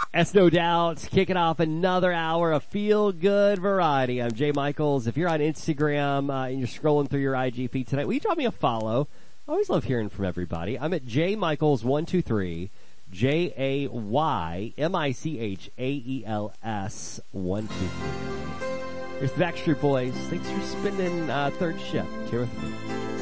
As no doubt, kicking off another hour of feel-good variety. I'm Jay Michaels. If you're on Instagram and you're scrolling through your IG feed tonight, will you drop me a follow? I always love hearing from everybody. I'm at Jay Michaels123, JAYMICHAELS 123. Here's the Backstreet Boys. Thanks for spending third shift here with me.